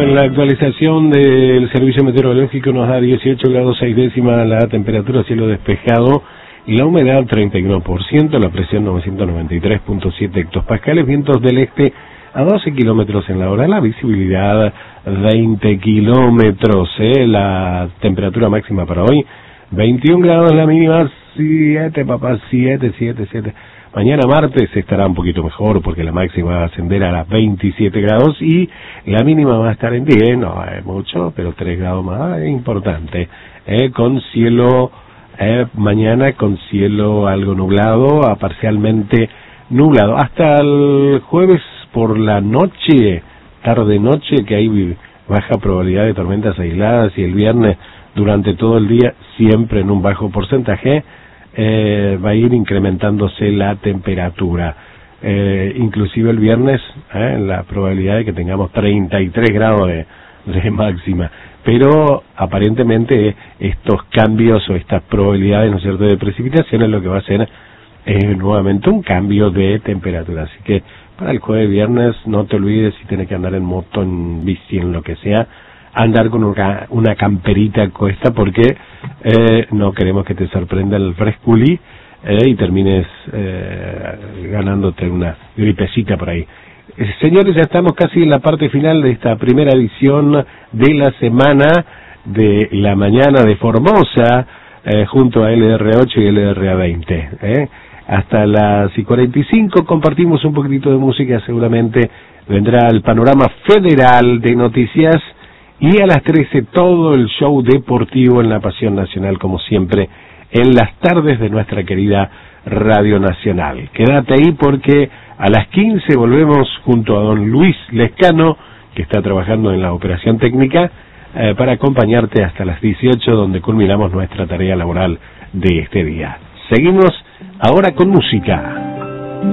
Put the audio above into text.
La actualización del servicio meteorológico nos da 18 grados 6 décimas, la temperatura cielo despejado y la humedad 39%, la presión 993.7 hectopascales, vientos del este a 12 kilómetros en la hora, la visibilidad 20 kilómetros, la temperatura máxima para hoy 21 grados, la mínima 7, papá, 7. Mañana martes estará un poquito mejor porque la máxima va a ascender a las 27 grados y la mínima va a estar en 10, no es mucho, pero 3 grados más, es importante, con cielo, mañana con cielo algo nublado, a parcialmente nublado, hasta el jueves por la noche, tarde-noche, que hay baja probabilidad de tormentas aisladas, y el viernes durante todo el día siempre en un bajo porcentaje. Va a ir incrementándose la temperatura, inclusive el viernes la probabilidad de que tengamos 33 grados de máxima, pero aparentemente estos cambios o estas probabilidades, ¿no es cierto?, de precipitación es lo que va a hacer nuevamente un cambio de temperatura. Así que para el jueves viernes no te olvides, si tienes que andar en moto, en bici, en lo que sea, andar con una camperita cuesta, porque no queremos que te sorprenda el fresculi y termines ganándote una gripecita por ahí. Señores, ya estamos casi en la parte final de esta primera edición de la semana de la mañana de Formosa, junto a LRA8 y LRA20. Hasta las 45 compartimos un poquitito de música, seguramente vendrá el panorama federal de noticias, y a las 13 todo el show deportivo en La Pasión Nacional, como siempre, en las tardes de nuestra querida Radio Nacional. Quédate ahí porque a las 15 volvemos junto a don Luis Lescano, que está trabajando en la operación técnica, para acompañarte hasta las 18, donde culminamos nuestra tarea laboral de este día. Seguimos ahora con música.